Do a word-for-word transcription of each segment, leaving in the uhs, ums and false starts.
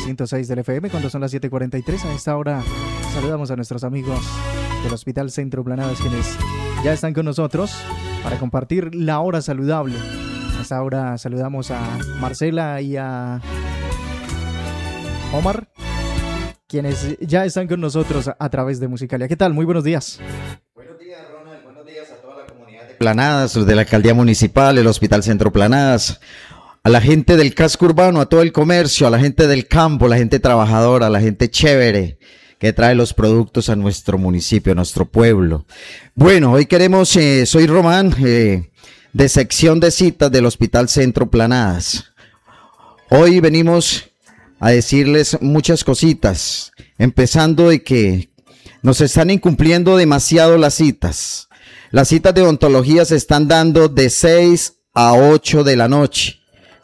ciento seis del F M cuando son las siete cuarenta y tres. A esta hora saludamos a nuestros amigos del Hospital Centro Planadas, quienes ya están con nosotros para compartir la hora saludable. A esta hora saludamos a Marcela y a Omar, quienes ya están con nosotros a través de Musicalia. ¿Qué tal? Muy buenos días. Buenos días, Ronald. Buenos días a toda la comunidad de Planadas, los de la Alcaldía Municipal, el Hospital Centro Planadas, a la gente del casco urbano, a todo el comercio, a la gente del campo, la gente trabajadora, a la gente chévere que trae los productos a nuestro municipio, a nuestro pueblo. Bueno, hoy queremos, eh, soy Román, eh, de sección de citas del Hospital Centro Planadas. Hoy venimos a decirles muchas cositas, empezando de que nos están incumpliendo demasiado las citas. Las citas de odontología se están dando de seis a ocho de la noche,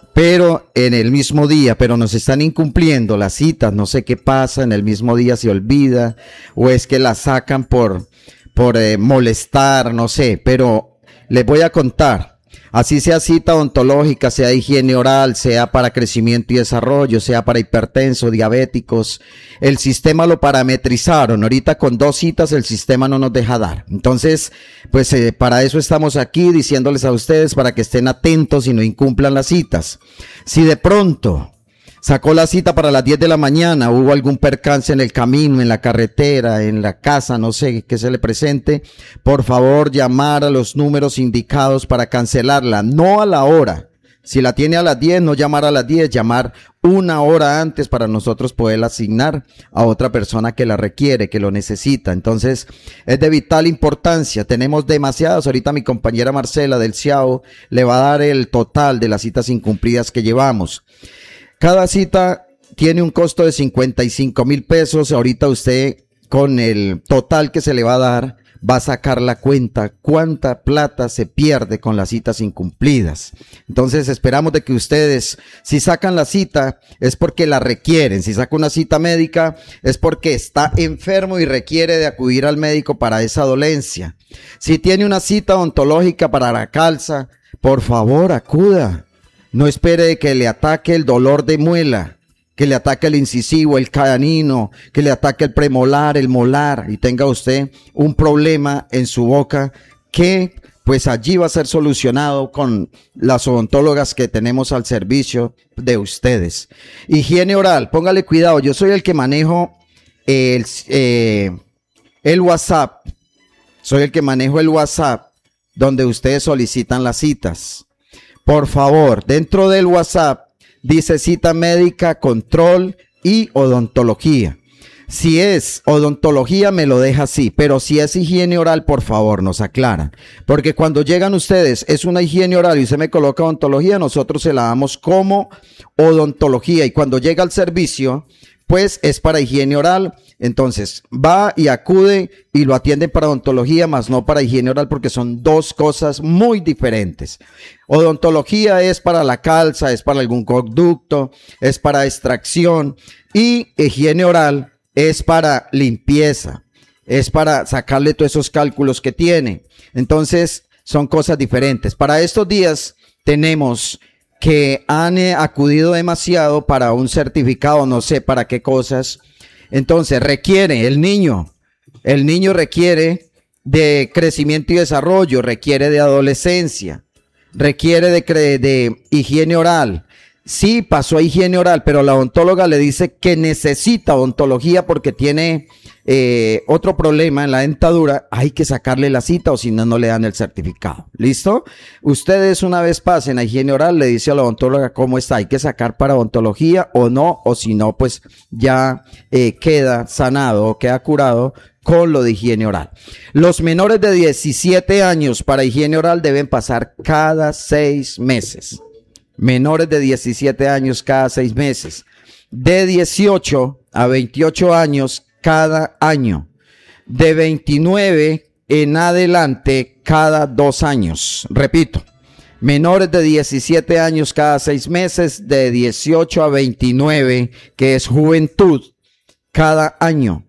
pero en el mismo día, pero nos están incumpliendo las citas. No sé qué pasa, en el mismo día se olvida, o es que las sacan por, por eh, molestar, no sé, pero les voy a contar. Así sea cita odontológica, sea higiene oral, sea para crecimiento y desarrollo, sea para hipertensos, diabéticos, el sistema lo parametrizaron. Ahorita con dos citas el sistema no nos deja dar. Entonces, pues eh, para eso estamos aquí diciéndoles a ustedes para que estén atentos y no incumplan las citas. Si de pronto sacó la cita para las diez de la mañana, hubo algún percance en el camino, en la carretera, en la casa, no sé qué se le presente, por favor llamar a los números indicados para cancelarla, no a la hora. Si la tiene a las diez, no llamar a las diez, llamar una hora antes para nosotros poder asignar a otra persona que la requiere, que lo necesita. Entonces, es de vital importancia. Tenemos demasiadas. Ahorita mi compañera Marcela del C I A O le va a dar el total de las citas incumplidas que llevamos. Cada cita tiene un costo de cincuenta y cinco mil pesos. Ahorita usted, con el total que se le va a dar, va a sacar la cuenta cuánta plata se pierde con las citas incumplidas. Entonces esperamos de que ustedes, si sacan la cita, es porque la requieren. Si saca una cita médica, es porque está enfermo y requiere de acudir al médico para esa dolencia. Si tiene una cita odontológica para la calza, por favor acuda. No espere que le ataque el dolor de muela, que le ataque el incisivo, el canino, que le ataque el premolar, el molar, y tenga usted un problema en su boca que pues allí va a ser solucionado con las odontólogas que tenemos al servicio de ustedes. Higiene oral, póngale cuidado. Yo soy el que manejo el, eh, el WhatsApp, soy el que manejo el WhatsApp donde ustedes solicitan las citas. Por favor, dentro del WhatsApp dice cita médica, control y odontología. Si es odontología me lo deja así, pero si es higiene oral, por favor, nos aclaran. Porque cuando llegan ustedes, es una higiene oral y usted me coloca odontología, nosotros se la damos como odontología. Y cuando llega al servicio, pues es para higiene oral. Entonces va y acude y lo atienden para odontología, más no para higiene oral, porque son dos cosas muy diferentes. Odontología es para la calza, es para algún conducto, es para extracción, y higiene oral es para limpieza, es para sacarle todos esos cálculos que tiene. Entonces son cosas diferentes. Para estos días tenemos que han eh, acudido demasiado para un certificado, no sé para qué cosas. Entonces requiere el niño, el niño requiere de crecimiento y desarrollo, requiere de adolescencia, requiere de, cre de higiene oral. Sí, pasó a higiene oral, pero la odontóloga le dice que necesita odontología porque tiene eh, otro problema en la dentadura. Hay que sacarle la cita o si no, no le dan el certificado. ¿Listo? Ustedes una vez pasen a higiene oral, le dice a la odontóloga cómo está. Hay que sacar para odontología o no, o si no, pues ya eh, queda sanado o queda curado con lo de higiene oral. Los menores de diecisiete años para higiene oral deben pasar cada seis meses. Menores de diecisiete años cada seis meses. De dieciocho a veintiocho años cada año. De veintinueve en adelante cada dos años. Repito, menores de diecisiete años cada seis meses. De dieciocho a veintinueve, que es juventud, cada año.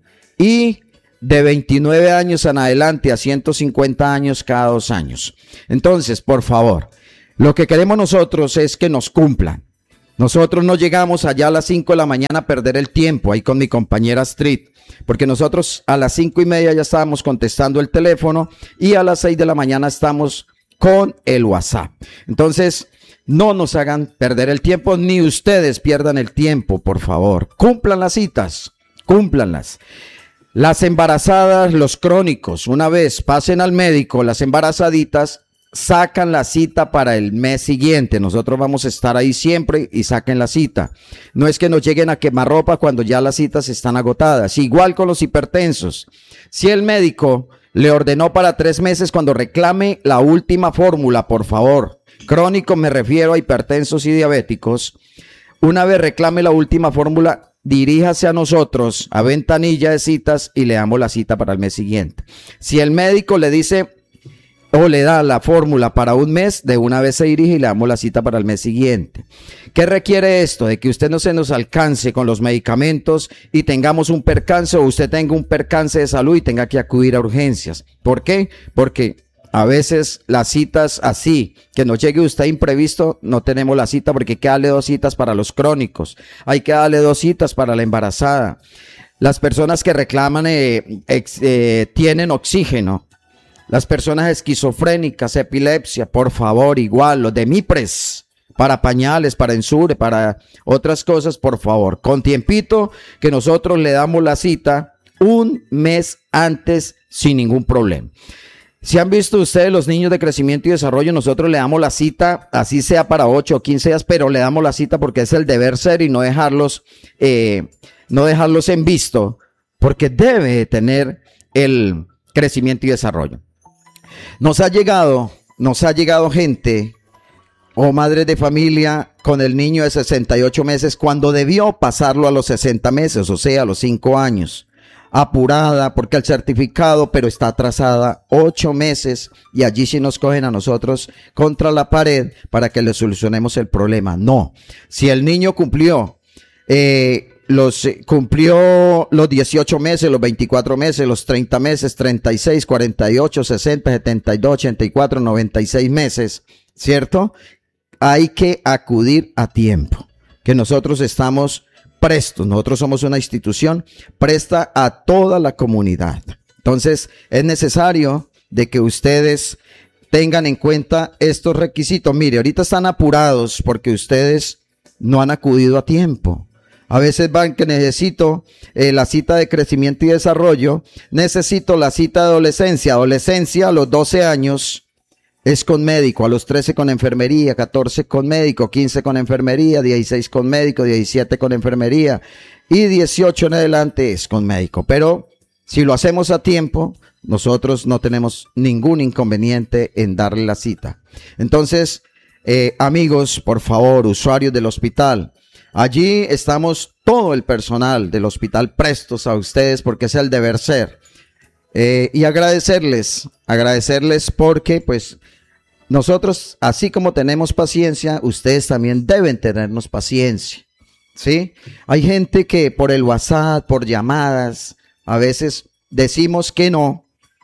Y de veintinueve años en adelante a ciento cincuenta años cada dos años. Entonces, por favor, lo que queremos nosotros es que nos cumplan. Nosotros no llegamos allá a las cinco de la mañana a perder el tiempo ahí con mi compañera Astrid, porque nosotros a las cinco y media ya estábamos contestando el teléfono y a las seis de la mañana estamos con el WhatsApp. Entonces, no nos hagan perder el tiempo, ni ustedes pierdan el tiempo, por favor. Cumplan las citas, cúmplanlas. Las embarazadas, los crónicos, una vez pasen al médico, las embarazaditas sacan la cita para el mes siguiente. Nosotros vamos a estar ahí siempre y saquen la cita. No es que nos lleguen a quemarropa cuando ya las citas están agotadas. Igual con los hipertensos. Si el médico le ordenó para tres meses, cuando reclame la última fórmula, por favor. Crónico me refiero a hipertensos y diabéticos. Una vez reclame la última fórmula, diríjase a nosotros, a ventanilla de citas, y le damos la cita para el mes siguiente. Si el médico le dice o le da la fórmula para un mes, de una vez se dirige y le damos la cita para el mes siguiente. ¿Qué requiere esto? De que usted no se nos alcance con los medicamentos y tengamos un percance, o usted tenga un percance de salud y tenga que acudir a urgencias. ¿Por qué? Porque a veces las citas así, que nos llegue usted imprevisto, no tenemos la cita, porque hay que darle dos citas para los crónicos, hay que darle dos citas para la embarazada. Las personas que reclaman eh, ex, eh, tienen oxígeno. Las personas esquizofrénicas, epilepsia, por favor, igual, los de MIPRES, para pañales, para Ensure, para otras cosas, por favor, con tiempito, que nosotros le damos la cita un mes antes sin ningún problema. Si han visto ustedes los niños de crecimiento y desarrollo, nosotros le damos la cita, así sea para ocho o quince días, pero le damos la cita porque es el deber ser y no dejarlos, eh, no dejarlos en visto, porque debe tener el crecimiento y desarrollo. Nos ha llegado, nos ha llegado gente o madres de familia con el niño de sesenta y ocho meses cuando debió pasarlo a los sesenta meses, o sea, a los cinco años. Apurada porque el certificado, pero está atrasada ocho meses y allí sí nos cogen a nosotros contra la pared para que le solucionemos el problema. No, si el niño cumplió, eh, los eh, cumplió los dieciocho meses, los veinticuatro meses, los treinta meses, treinta y seis, cuarenta y ocho, sesenta, setenta y dos, ochenta y cuatro, noventa y seis meses, ¿cierto? Hay que acudir a tiempo, que nosotros estamos prestos, nosotros somos una institución presta a toda la comunidad. Entonces, es necesario de que ustedes tengan en cuenta estos requisitos. Mire, ahorita están apurados porque ustedes no han acudido a tiempo. A veces van que necesito eh, la cita de crecimiento y desarrollo, necesito la cita de adolescencia. Adolescencia a los doce años es con médico, a los trece con enfermería, catorce con médico, quince con enfermería, dieciséis con médico, diecisiete con enfermería y dieciocho en adelante es con médico. Pero si lo hacemos a tiempo, nosotros no tenemos ningún inconveniente en darle la cita. Entonces, eh, amigos, por favor, usuarios del hospital, allí estamos todo el personal del hospital prestos a ustedes porque es el deber ser. Eh, y agradecerles, agradecerles porque pues nosotros, así como tenemos paciencia, ustedes también deben tenernos paciencia, ¿sí? Hay gente que por el WhatsApp, por llamadas, a veces decimos que no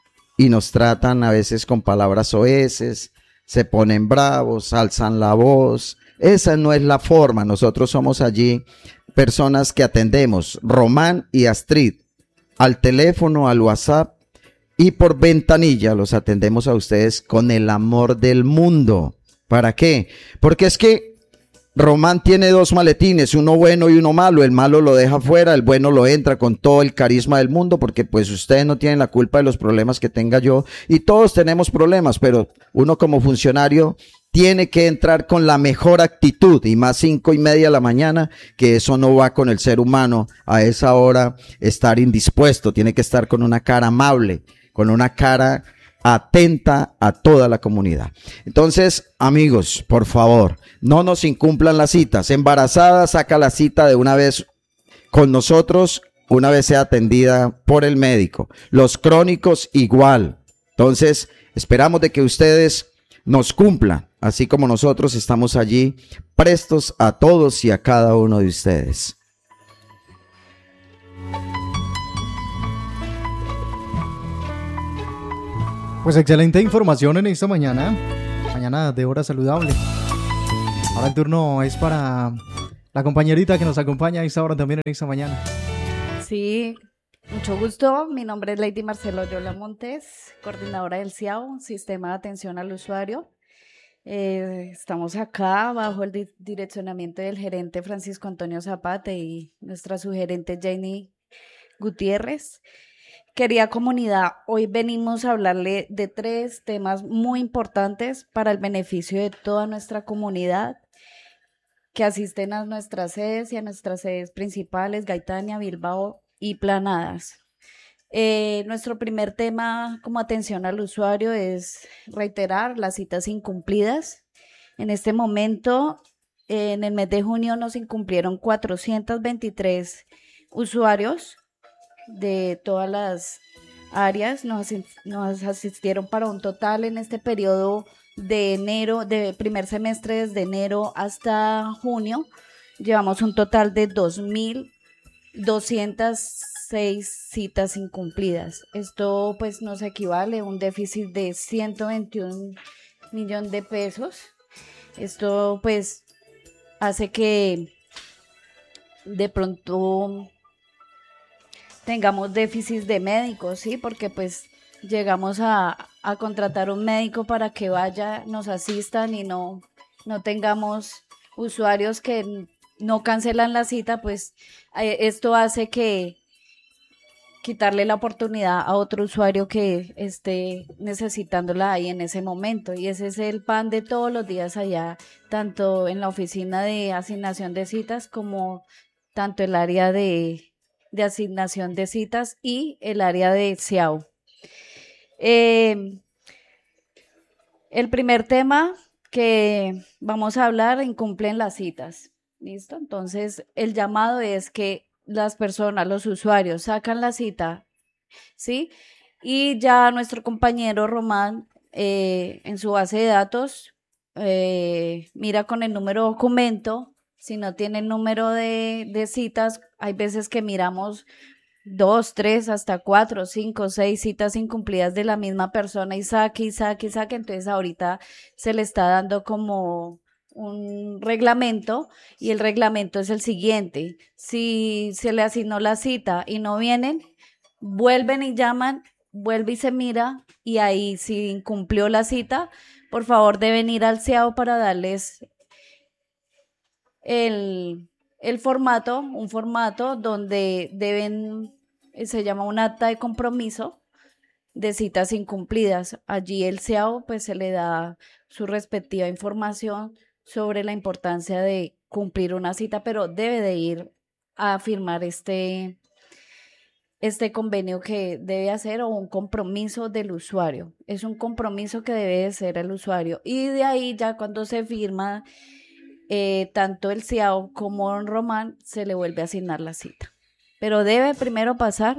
y nos tratan a veces con palabras soeces, se ponen bravos, alzan la voz. Esa no es la forma. Nosotros somos allí personas que atendemos, Román y Astrid, al teléfono, al WhatsApp y por ventanilla los atendemos a ustedes con el amor del mundo. ¿Para qué? Porque es que Román tiene dos maletines, uno bueno y uno malo. El malo lo deja fuera, el bueno lo entra con todo el carisma del mundo, porque pues ustedes no tienen la culpa de los problemas que tenga yo y todos tenemos problemas, pero uno como funcionario tiene que entrar con la mejor actitud y más cinco y media de la mañana, que eso no va con el ser humano a esa hora estar indispuesto, tiene que estar con una cara amable, con una cara atenta a toda la comunidad. Entonces, amigos, por favor, no nos incumplan las citas. Embarazada, saca la cita de una vez con nosotros, una vez sea atendida por el médico. Los crónicos igual. Entonces, esperamos de que ustedes nos cumplan, así como nosotros estamos allí prestos a todos y a cada uno de ustedes. Pues excelente información en esta mañana, mañana de hora saludable. Ahora el turno es para la compañerita que nos acompaña a esta hora también en esta mañana. Sí, mucho gusto. Mi nombre es Lady Marcelo Yola Montes, coordinadora del C I A U, Sistema de Atención al Usuario. Eh, estamos acá bajo el di- direccionamiento del gerente Francisco Antonio Zapata y nuestra subgerente Jenny Gutiérrez. Querida comunidad, hoy venimos a hablarle de tres temas muy importantes para el beneficio de toda nuestra comunidad que asisten a nuestras sedes y a nuestras sedes principales, Gaitania, Bilbao y Planadas. Eh, nuestro primer tema como atención al usuario es reiterar las citas incumplidas. En este momento, eh, en el mes de junio nos incumplieron cuatrocientos veintitrés usuarios de todas las áreas, nos, asis- nos asistieron para un total en este periodo de enero, de primer semestre desde enero hasta junio, llevamos un total de dos mil doscientas seis citas incumplidas. Esto pues nos equivale a un déficit de ciento veintiún millones de pesos. Esto pues hace que de pronto tengamos déficit de médicos, ¿sí? Porque pues llegamos a, a contratar un médico para que vaya, nos asistan y no, no tengamos usuarios que no cancelan la cita, pues eh, esto hace que quitarle la oportunidad a otro usuario que esté necesitándola ahí en ese momento. Y ese es el pan de todos los días allá, tanto en la oficina de asignación de citas como tanto el área de, de asignación de citas y el área de C I A U. Eh, el primer tema que vamos a hablar, incumplen las citas. ¿Listo? Entonces, el llamado es que las personas, los usuarios, sacan la cita, ¿sí? Y ya nuestro compañero Román, eh, en su base de datos, eh, mira con el número de documento. Si no tiene el número de, de citas, hay veces que miramos dos, tres, hasta cuatro, cinco, seis citas incumplidas de la misma persona y saque, y saque, y saque. Entonces ahorita se le está dando como un reglamento y el reglamento es el siguiente: si se le asignó la cita y no vienen, vuelven y llaman, vuelve y se mira, y ahí si incumplió la cita, por favor deben ir al C I A U para darles el, el formato, un formato donde deben, se llama un acta de compromiso de citas incumplidas. Allí el C I A U pues se le da su respectiva información sobre la importancia de cumplir una cita, pero debe de ir a firmar este, este convenio que debe hacer, o un compromiso del usuario. Es un compromiso que debe de ser el usuario. Y de ahí ya cuando se firma, eh, tanto el C I A U como Don Román, se le vuelve a asignar la cita. Pero debe primero pasar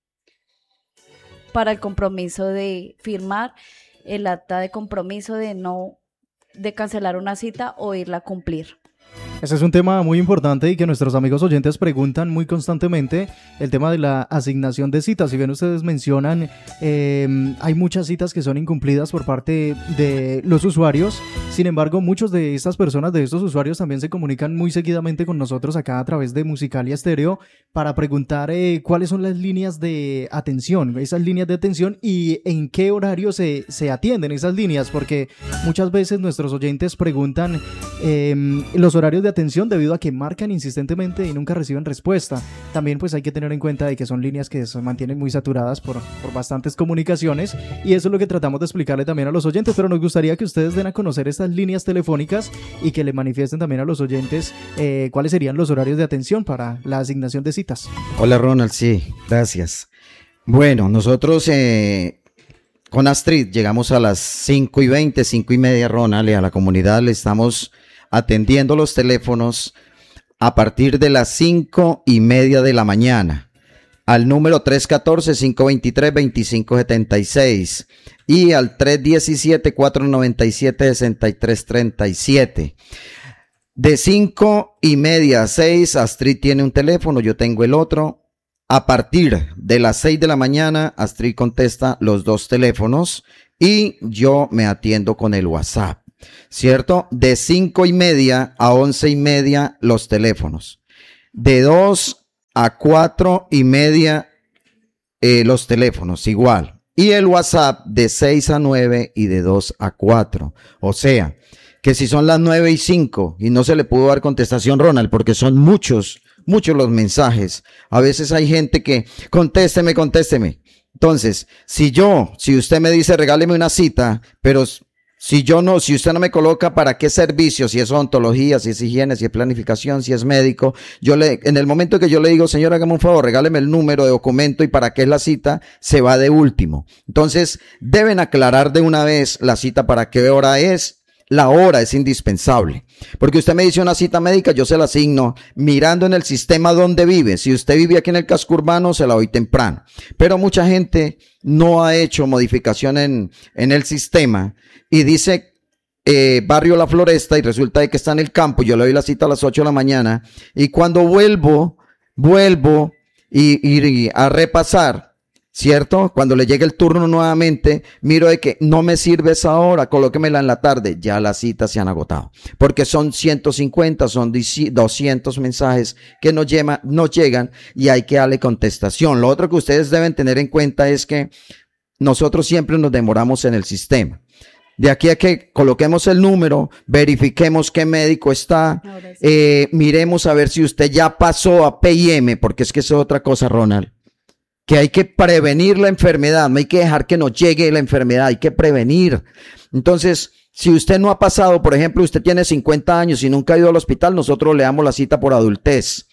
para el compromiso de firmar el acta de compromiso de no de cancelar una cita o irla a cumplir. Ese es un tema muy importante y que nuestros amigos oyentes preguntan muy constantemente, el tema de la asignación de citas. Si bien ustedes mencionan, eh, hay muchas citas que son incumplidas por parte de los usuarios. Sin embargo, muchos de estas personas, de estos usuarios, también se comunican muy seguidamente con nosotros acá a través de Musicalia Estéreo para preguntar eh, cuáles son las líneas de atención, esas líneas de atención, y en qué horario se, se atienden esas líneas, porque muchas veces nuestros oyentes preguntan eh, los horarios de atención debido a que marcan insistentemente y nunca reciben respuesta. También pues hay que tener en cuenta de que son líneas que se mantienen muy saturadas por, por bastantes comunicaciones, y eso es lo que tratamos de explicarle también a los oyentes, pero nos gustaría que ustedes den a conocer estas líneas telefónicas y que le manifiesten también a los oyentes eh, cuáles serían los horarios de atención para la asignación de citas. Hola Ronald, sí, gracias. Bueno, nosotros eh, con Astrid llegamos a las cinco y veinte, cinco y media, Ronald, y a la comunidad le estamos atendiendo los teléfonos a partir de las cinco y media de la mañana al número tres uno cuatro, cinco dos tres, dos cinco siete seis y al tres uno siete, cuatro nueve siete, seis tres tres siete. De cinco y media a seis, Astrid tiene un teléfono, yo tengo el otro. A partir de las seis de la mañana, Astrid contesta los dos teléfonos y yo me atiendo con el WhatsApp. ¿cierto? De cinco y media a once y media los teléfonos. De dos a cuatro y media eh, los teléfonos, igual. Y el WhatsApp de seis a nueve y de dos a cuatro. O sea, que si son las nueve y cinco y no se le pudo dar contestación, Ronald, porque son muchos, muchos los mensajes. A veces hay gente que, contésteme, contésteme. Entonces, si yo, si usted me dice, regáleme una cita, pero si yo no, si usted no me coloca para qué servicio, si es odontología, si es higiene, si es planificación, si es médico, yo le, en el momento que yo le digo, señor, hágame un favor, regáleme el número de documento y para qué es la cita, se va de último. Entonces, deben aclarar de una vez la cita para qué hora es. La hora es indispensable, porque usted me dice una cita médica, yo se la asigno mirando en el sistema donde vive. Si usted vive aquí en el casco urbano, se la doy temprano, pero mucha gente no ha hecho modificación en, en el sistema y dice eh, barrio La Floresta y resulta de que está en el campo. Yo le doy la cita a las ocho de la mañana y cuando vuelvo, vuelvo y, y, y a repasar, ¿cierto? Cuando le llegue el turno nuevamente, miro de que no me sirve esa hora, colóquemela en la tarde, ya las citas se han agotado, porque son ciento cincuenta, son doscientos mensajes que nos, lleva, nos llegan y hay que darle contestación. Lo otro que ustedes deben tener en cuenta es que nosotros siempre nos demoramos en el sistema. De aquí a que coloquemos el número, verifiquemos qué médico está, sí. eh, miremos a ver si usted ya pasó a P I M, porque es que eso es otra cosa, Ronald. Que hay que prevenir la enfermedad, no hay que dejar que nos llegue la enfermedad, hay que prevenir. Entonces, si usted no ha pasado, por ejemplo, usted tiene cincuenta años y nunca ha ido al hospital, nosotros le damos la cita por adultez.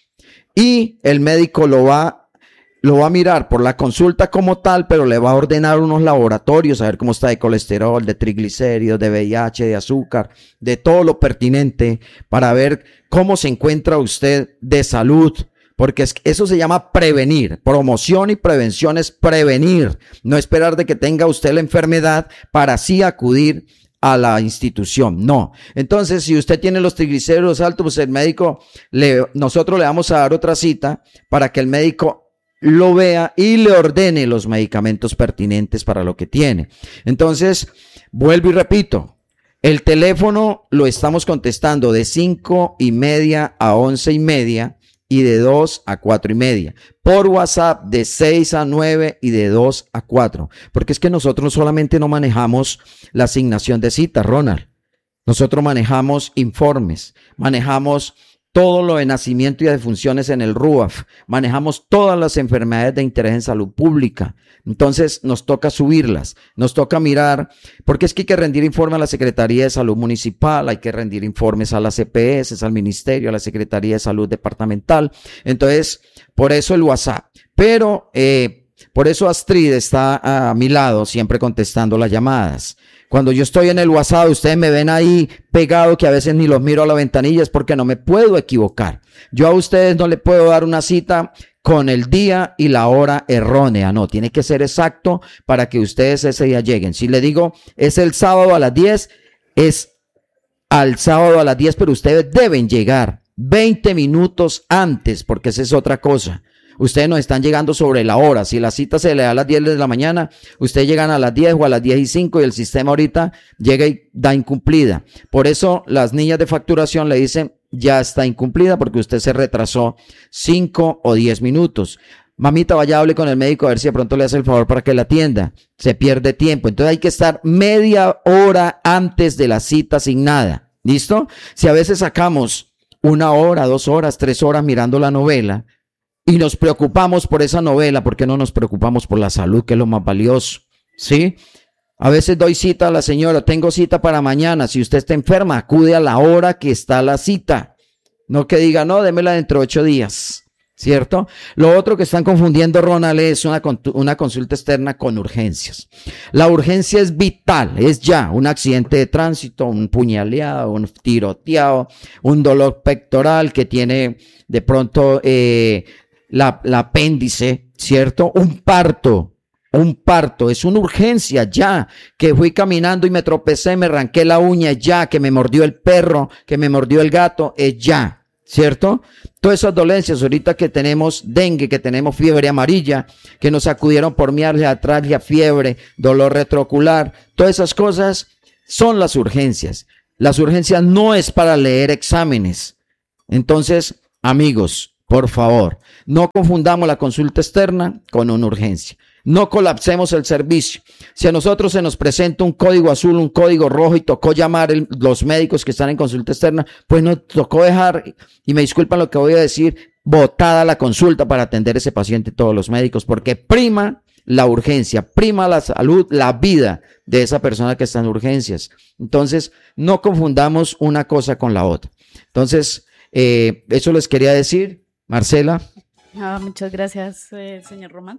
Y el médico lo va, lo va a mirar por la consulta como tal, pero le va a ordenar unos laboratorios, a ver cómo está de colesterol, de triglicéridos, de V I H, de azúcar, de todo lo pertinente, para ver cómo se encuentra usted de salud. Porque eso se llama prevenir. Promoción y prevención es prevenir. No esperar de que tenga usted la enfermedad para así acudir a la institución. No. Entonces, si usted tiene los triglicéridos altos, pues el médico, le, nosotros le vamos a dar otra cita para que el médico lo vea y le ordene los medicamentos pertinentes para lo que tiene. Entonces, vuelvo y repito. El teléfono lo estamos contestando de cinco y media a once y media. Y de dos a cuatro y media. Por WhatsApp de seis a nueve y de dos a cuatro. Porque es que nosotros solamente no manejamos la asignación de citas, Ronald. Nosotros manejamos informes, manejamos todo lo de nacimiento y de defunciones en el R U A F, manejamos todas las enfermedades de interés en salud pública. Entonces nos toca subirlas, nos toca mirar, porque es que hay que rendir informe a la Secretaría de Salud Municipal, hay que rendir informes a las C P S, al Ministerio, a la Secretaría de Salud Departamental. Entonces, por eso el WhatsApp. Pero, eh, por eso Astrid está a mi lado, siempre contestando las llamadas. Cuando yo estoy en el WhatsApp, ustedes me ven ahí pegado que a veces ni los miro a la ventanilla, es porque no me puedo equivocar. Yo a ustedes no le puedo dar una cita con el día y la hora errónea, no, tiene que ser exacto para que ustedes ese día lleguen. Si le digo, es el sábado a las diez, es al sábado a las diez, pero ustedes deben llegar veinte minutos antes, porque esa es otra cosa. Ustedes nos están llegando sobre la hora. Si la cita se le da a las diez de la mañana, ustedes llegan a las diez o a las diez y cinco y el sistema ahorita llega y da incumplida. Por eso las niñas de facturación le dicen, ya está incumplida porque usted se retrasó cinco o diez minutos. Mamita, vaya, hable con el médico a ver si de pronto le hace el favor para que la atienda. Se pierde tiempo. Entonces hay que estar media hora antes de la cita asignada. ¿Listo? Si a veces sacamos una hora, dos horas, tres horas mirando la novela, y nos preocupamos por esa novela, ¿por qué no nos preocupamos por la salud, que es lo más valioso? ¿Sí? A veces doy cita a la señora, tengo cita para mañana. Si usted está enferma, acude a la hora que está la cita. No que diga, no, démela dentro de ocho días. ¿Cierto? Lo otro que están confundiendo, Ronald, es una, una consulta externa con urgencias. La urgencia es vital, es ya un accidente de tránsito, un puñaleado, un tiroteado, un dolor pectoral que tiene de pronto eh, la, la apéndice, ¿cierto? Un parto, un parto, es una urgencia ya, que fui caminando y me tropecé, me arranqué la uña, ya, que me mordió el perro, que me mordió el gato, es ya, ¿cierto? Todas esas dolencias, ahorita que tenemos dengue, que tenemos fiebre amarilla, que nos acudieron por mialgia, atralgia, fiebre, dolor retroocular, todas esas cosas son las urgencias. Las urgencias no es para leer exámenes. Entonces, amigos, por favor, no confundamos la consulta externa con una urgencia. No colapsemos el servicio. Si a nosotros se nos presenta un código azul, un código rojo y tocó llamar el, los médicos que están en consulta externa, pues nos tocó dejar, y me disculpan lo que voy a decir, botada la consulta para atender a ese paciente todos los médicos, porque prima la urgencia, prima la salud, la vida de esa persona que está en urgencias. Entonces, no confundamos una cosa con la otra. Entonces, eh, eso les quería decir. Marcela. Ah, muchas gracias, eh, señor Román.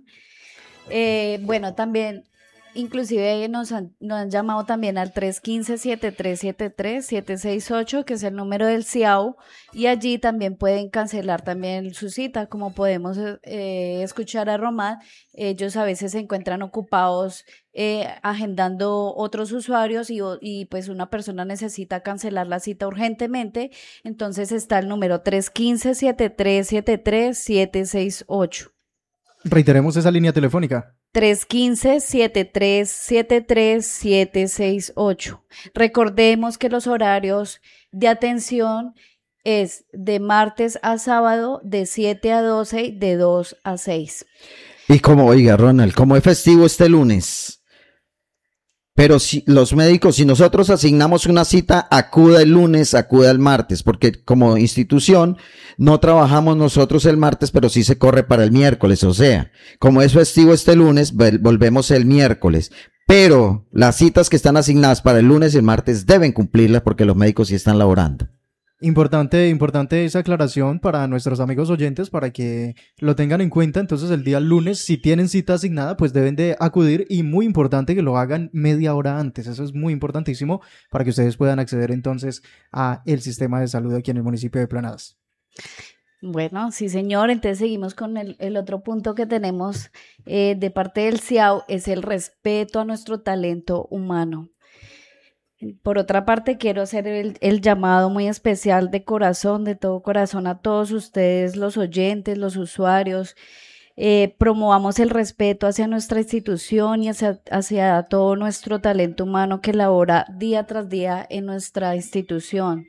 Eh, bueno, también, inclusive nos han, nos han llamado también al tres uno cinco, siete tres siete tres, siete seis ocho, que es el número del C I A U, y allí también pueden cancelar también su cita. Como podemos eh, escuchar a Román, ellos a veces se encuentran ocupados eh, agendando otros usuarios y, y pues una persona necesita cancelar la cita urgentemente, entonces está el número tres uno cinco, siete tres siete tres, siete seis ocho. Reiteremos esa línea telefónica. tres uno cinco, siete tres siete tres, siete seis ocho. Recordemos que los horarios de atención es de martes a sábado, de siete a doce, de dos a seis. Y como, oiga, Ronald, como es festivo este lunes, pero si los médicos, si nosotros asignamos una cita, acuda el lunes, acuda el martes, porque como institución no trabajamos nosotros el martes, pero sí se corre para el miércoles. O sea, como es festivo este lunes, volvemos el miércoles. Pero las citas que están asignadas para el lunes y el martes deben cumplirlas porque los médicos sí están laborando. Importante, importante esa aclaración para nuestros amigos oyentes, para que lo tengan en cuenta. Entonces el día lunes, si tienen cita asignada, pues deben de acudir, y muy importante que lo hagan media hora antes. Eso es muy importantísimo para que ustedes puedan acceder entonces a el sistema de salud aquí en el municipio de Planadas. Bueno, sí señor, entonces seguimos con el, el otro punto que tenemos eh, de parte del C I A U, es el respeto a nuestro talento humano. Por otra parte, quiero hacer el, el llamado muy especial de corazón, de todo corazón, a todos ustedes, los oyentes, los usuarios. Eh, promovamos el respeto hacia nuestra institución y hacia, hacia todo nuestro talento humano que labora día tras día en nuestra institución.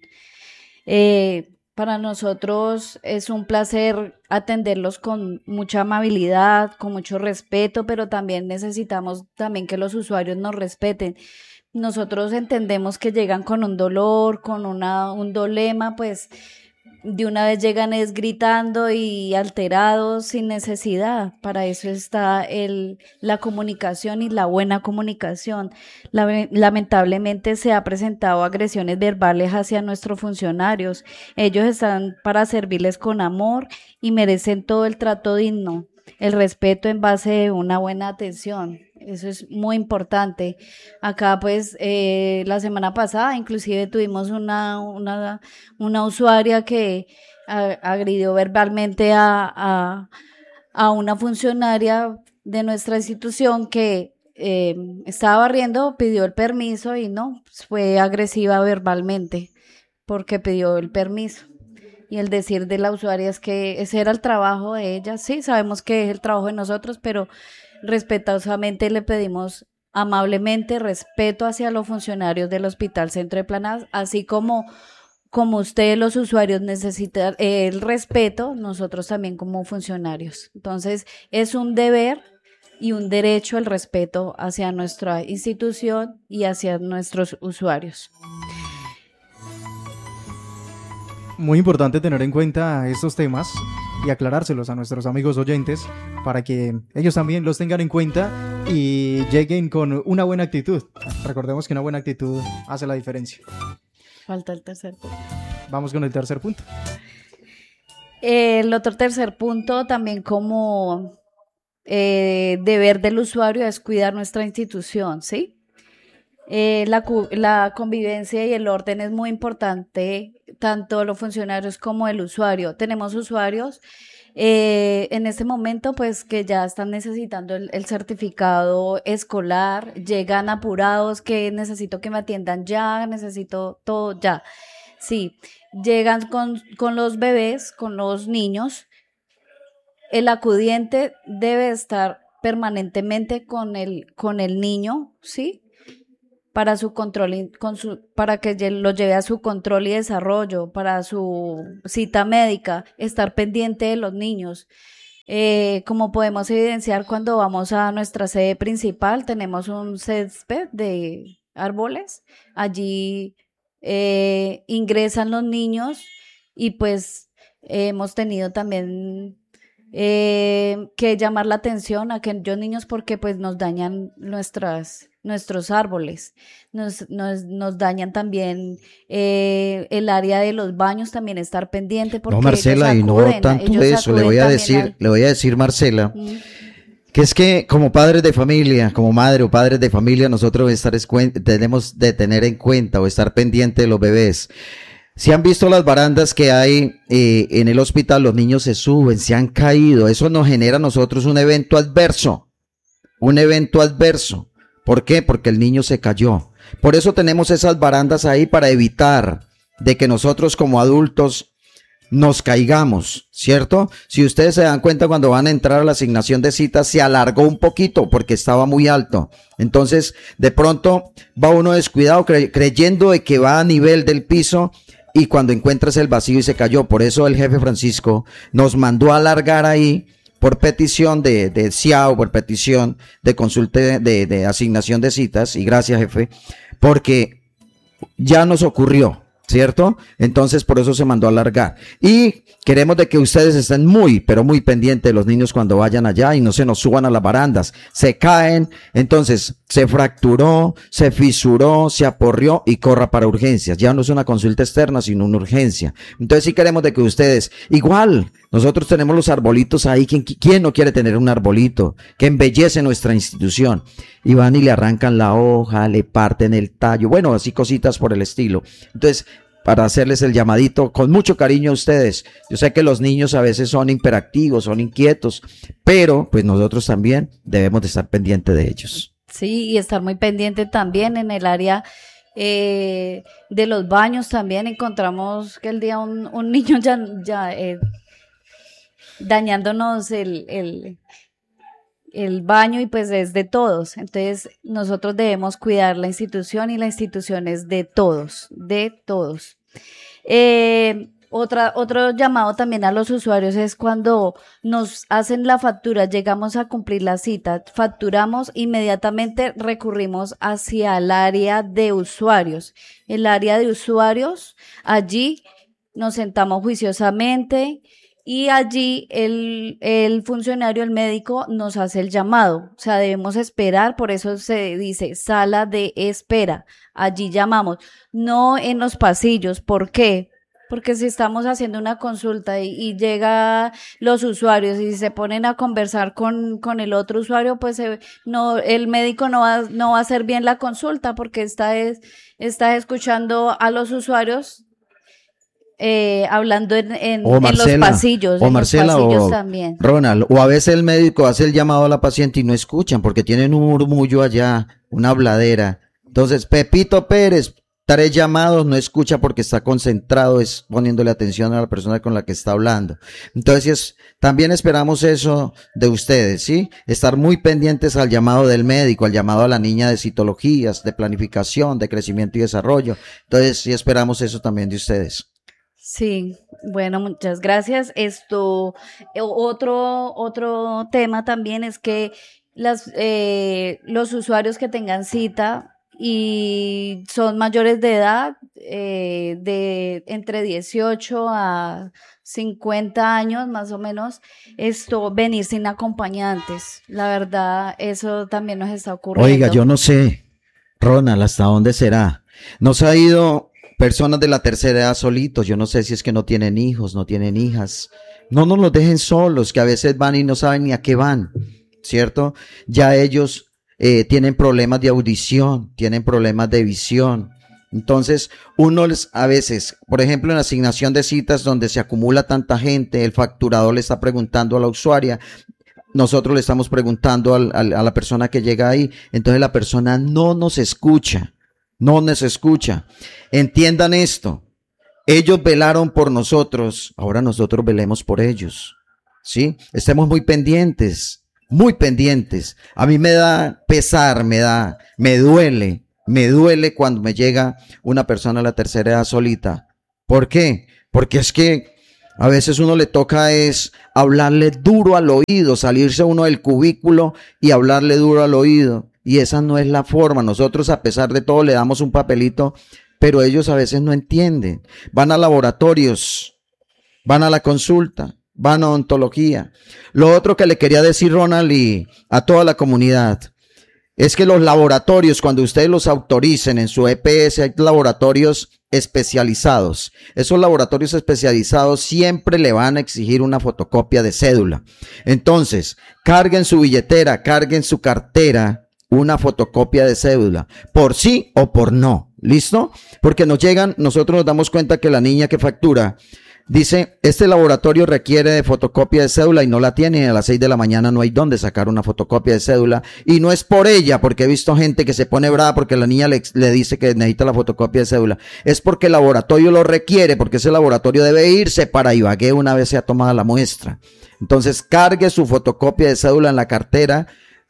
Eh, para nosotros es un placer atenderlos con mucha amabilidad, con mucho respeto, pero también necesitamos también que los usuarios nos respeten. Nosotros entendemos que llegan con un dolor, con una, un dolema, pues de una vez llegan es gritando y alterados sin necesidad. Para eso está el, la comunicación y la buena comunicación. La, lamentablemente se ha presentado agresiones verbales hacia nuestros funcionarios. Ellos están para servirles con amor y merecen todo el trato digno, el respeto en base a una buena atención. Eso es muy importante. Acá pues eh, la semana pasada inclusive tuvimos una, una, una usuaria que a, agredió verbalmente a, a, a una funcionaria de nuestra institución que eh, estaba barriendo, pidió el permiso y no, fue agresiva verbalmente porque pidió el permiso. Y el decir de la usuaria es que ese era el trabajo de ella. Sí, sabemos que es el trabajo de nosotros, pero respetuosamente le pedimos amablemente respeto hacia los funcionarios del Hospital Centro de Planadas, así como, como ustedes los usuarios necesitan el respeto, nosotros también como funcionarios. Entonces es un deber y un derecho el respeto hacia nuestra institución y hacia nuestros usuarios. Muy importante tener en cuenta estos temas y aclarárselos a nuestros amigos oyentes para que ellos también los tengan en cuenta y lleguen con una buena actitud. Recordemos que una buena actitud hace la diferencia. Falta el tercer punto. Vamos con el tercer punto. El otro tercer punto también como eh, deber del usuario es cuidar nuestra institución, ¿sí? Eh, la, la convivencia y el orden es muy importante, tanto los funcionarios como el usuario. Tenemos usuarios eh, en este momento pues que ya están necesitando el, el certificado escolar, llegan apurados, que necesito que me atiendan ya, necesito todo ya. Sí, llegan con, con los bebés, con los niños. El acudiente debe estar permanentemente con el, con el niño, ¿sí? para su control, y- con su, para que lle- lo lleve a su control y desarrollo, para su cita médica, estar pendiente de los niños. Eh, como podemos evidenciar cuando vamos a nuestra sede principal, tenemos un césped de árboles. Allí eh, ingresan los niños y pues eh, hemos tenido también eh, que llamar la atención a aquellos niños porque pues nos dañan nuestras, nuestros árboles, nos, nos, nos dañan también eh, el área de los baños, también estar pendiente porque No, Marcela, y ellos no acuden, tanto ellos eso, le acuden voy a también decir, al- le voy a decir, Marcela, Mm. que es que como padres de familia, como madre o padres de familia, nosotros estar es cuen- tenemos de tener en cuenta o estar pendiente de los bebés. Si han visto las barandas que hay eh, en el hospital, los niños se suben, se han caído. Eso nos genera a nosotros un evento adverso, un evento adverso. ¿Por qué? Porque el niño se cayó. Por eso tenemos esas barandas ahí para evitar de que nosotros como adultos nos caigamos, ¿cierto? Si ustedes se dan cuenta cuando van a entrar a la asignación de citas, se alargó un poquito porque estaba muy alto. Entonces, de pronto va uno descuidado cre- creyendo de que va a nivel del piso y cuando encuentras el vacío y se cayó. Por eso el jefe Francisco nos mandó a alargar ahí por petición de, de C I A O, por petición de consulta de, de, de asignación de citas, y gracias jefe, porque ya nos ocurrió, ¿cierto? Entonces por eso se mandó a alargar. Y queremos de que ustedes estén muy, pero muy pendientes de los niños cuando vayan allá y no se nos suban a las barandas. Se caen, entonces se fracturó, se fisuró, se aporrió y corra para urgencias. Ya no es una consulta externa, sino una urgencia. Entonces sí queremos de que ustedes, igual, nosotros tenemos los arbolitos ahí. ¿Quién, quién no quiere tener un arbolito que embellece nuestra institución? Y van y le arrancan la hoja, le parten el tallo, bueno, así cositas por el estilo. Entonces, para hacerles el llamadito con mucho cariño a ustedes. Yo sé que los niños a veces son hiperactivos, son inquietos, pero pues nosotros también debemos de estar pendientes de ellos. Sí, y estar muy pendiente también en el área eh, de los baños también. Encontramos que el día un, un niño ya, ya eh, dañándonos el, el, el baño y pues es de todos. Entonces nosotros debemos cuidar la institución y la institución es de todos, de todos. Eh, otra, otro llamado también a los usuarios es cuando nos hacen la factura, llegamos a cumplir la cita, facturamos, inmediatamente recurrimos hacia el área de usuarios. El área de usuarios, allí nos sentamos juiciosamente y allí el, el funcionario, el médico, nos hace el llamado. O sea, debemos esperar, por eso se dice sala de espera. Allí llamamos, no en los pasillos. ¿Por qué? Porque si estamos haciendo una consulta y, y llega los usuarios y se ponen a conversar con, con el otro usuario, pues eh, no, el médico no va, no va a hacer bien la consulta porque está, es, está escuchando a los usuarios eh, hablando en, en, O en los Marcela, pasillos, o en Marcela, los pasillos o también. Ronald, o a veces el médico hace el llamado a la paciente y no escuchan porque tienen un murmullo allá, una habladera. Entonces, Pepito Pérez, tres llamados, no escucha porque está concentrado, es poniéndole atención a la persona con la que está hablando. Entonces, también esperamos eso de ustedes, ¿sí? Estar muy pendientes al llamado del médico, al llamado a la niña de citologías, de planificación, de crecimiento y desarrollo. Entonces, sí esperamos eso también de ustedes. Sí, bueno, muchas gracias. Esto, eh, otro, otro tema también es que las, eh, los usuarios que tengan cita y son mayores de edad, eh, de entre dieciocho a cincuenta años más o menos, esto, venir sin acompañantes. La verdad, eso también nos está ocurriendo. Oiga, yo no sé, Ronald, ¿hasta dónde será? Nos ha ido personas de la tercera edad solitos. Yo no sé si es que no tienen hijos, no tienen hijas. No nos los dejen solos, que a veces van y no saben ni a qué van, ¿cierto? Ya ellos eh, tienen problemas de audición, tienen problemas de visión. Entonces, uno les, a veces, por ejemplo, en la asignación de citas donde se acumula tanta gente, el facturador le está preguntando a la usuaria, nosotros le estamos preguntando al, al, a la persona que llega ahí, entonces la persona no nos escucha. No nos escucha. Entiendan esto. Ellos velaron por nosotros. Ahora nosotros velemos por ellos. ¿Sí? Estemos muy pendientes. Muy pendientes. A mí me da pesar, me da, me duele Me duele cuando me llega una persona a la tercera edad solita. ¿Por qué? Porque es que a veces uno le toca es hablarle duro al oído, salirse uno del cubículo y hablarle duro al oído. Y esa no es la forma. Nosotros, a pesar de todo, le damos un papelito, pero ellos a veces no entienden. Van a laboratorios, van a la consulta, van a odontología. Lo otro que le quería decir, Ronald, y a toda la comunidad, es que los laboratorios, cuando ustedes los autoricen en su E P S, hay laboratorios especializados. Esos laboratorios especializados siempre le van a exigir una fotocopia de cédula. Entonces, carguen su billetera, carguen su cartera, una fotocopia de cédula, por sí o por no. ¿Listo? Porque nos llegan, nosotros nos damos cuenta que la niña que factura dice, este laboratorio requiere de fotocopia de cédula y no la tiene, y a las seis de la mañana no hay dónde sacar una fotocopia de cédula, y no es por ella, porque he visto gente que se pone brava porque la niña le, le dice que necesita la fotocopia de cédula, es porque el laboratorio lo requiere, porque ese laboratorio debe irse para Ibagué una vez sea tomada la muestra. Entonces cargue su fotocopia de cédula en la cartera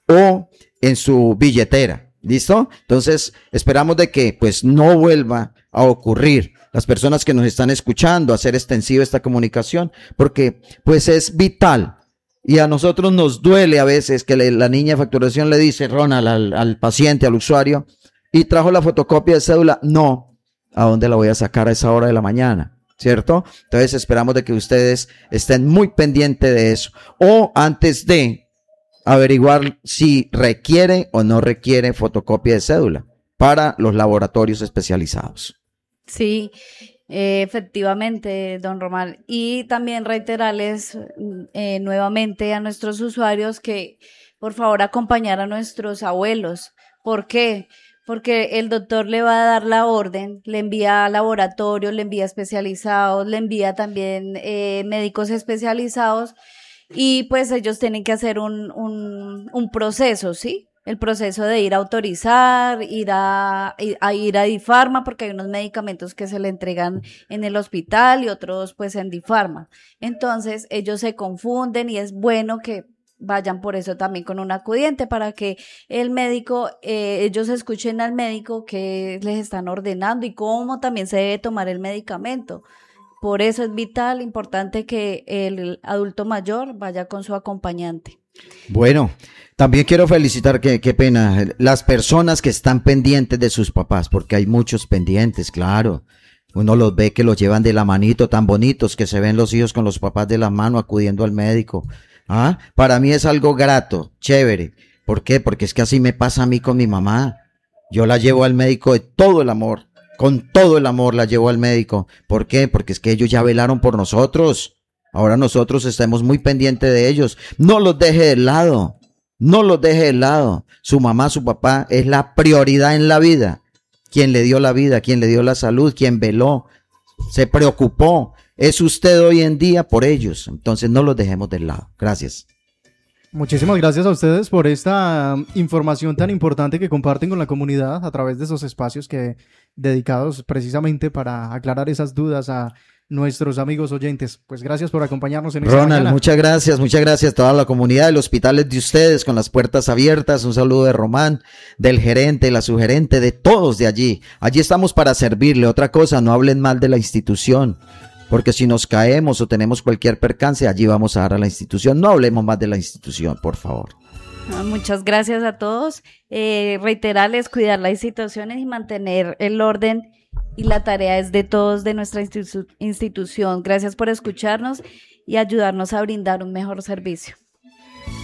o en su billetera. ¿Listo? Entonces, esperamos de que pues no vuelva a ocurrir. Las personas que nos están escuchando, hacer extensiva esta comunicación, porque pues es vital. Y a nosotros nos duele a veces que le, la niña de facturación le dice, Ronald, al, al paciente, al usuario, y trajo la fotocopia de cédula. No, ¿a dónde la voy a sacar a esa hora de la mañana? ¿Cierto? Entonces, esperamos de que ustedes estén muy pendientes de eso. O antes de averiguar si requiere o no requiere fotocopia de cédula para los laboratorios especializados. Sí, eh, efectivamente, don Román. Y también reiterarles eh, nuevamente a nuestros usuarios que por favor acompañar a nuestros abuelos. ¿Por qué? Porque el doctor le va a dar la orden, le envía a laboratorios, le envía especializados, le envía también eh, médicos especializados. Y pues ellos tienen que hacer un, un, un proceso, ¿sí? El proceso de ir a autorizar, ir a, a ir a Difarma, porque hay unos medicamentos que se le entregan en el hospital y otros pues en Difarma. Entonces ellos se confunden y es bueno que vayan por eso también con un acudiente para que el médico, eh, ellos escuchen al médico que les están ordenando y cómo también se debe tomar el medicamento. Por eso es vital, importante que el adulto mayor vaya con su acompañante. Bueno, también quiero felicitar, que qué pena, las personas que están pendientes de sus papás, porque hay muchos pendientes, claro. Uno los ve que los llevan de la manito, tan bonitos que se ven los hijos con los papás de la mano acudiendo al médico. ¿Ah? Para mí es algo grato, chévere. ¿Por qué? Porque es que así me pasa a mí con mi mamá. Yo la llevo al médico de todo el amor. Con todo el amor la llevo al médico. ¿Por qué? Porque es que ellos ya velaron por nosotros. Ahora nosotros estamos muy pendientes de ellos. No los deje de lado. No los deje de lado. Su mamá, su papá es la prioridad en la vida. Quien le dio la vida, quien le dio la salud, quien veló, se preocupó. Es usted hoy en día por ellos. Entonces no los dejemos de lado. Gracias. Muchísimas gracias a ustedes por esta información tan importante que comparten con la comunidad a través de esos espacios que dedicados precisamente para aclarar esas dudas a nuestros amigos oyentes. Pues gracias por acompañarnos en esta Ronald, mañana. muchas gracias, muchas gracias a toda la comunidad del hospital de ustedes con las puertas abiertas. Un saludo de Román, del gerente, la subgerente, de todos de allí. Allí estamos para servirle. Otra cosa, no hablen mal de la institución. Porque si nos caemos o tenemos cualquier percance, allí vamos a dar a la institución. No hablemos más de la institución, por favor. Muchas gracias a todos. Eh, reiterarles, cuidar las instituciones y mantener el orden y la tarea es de todos de nuestra institu- institución. Gracias por escucharnos y ayudarnos a brindar un mejor servicio.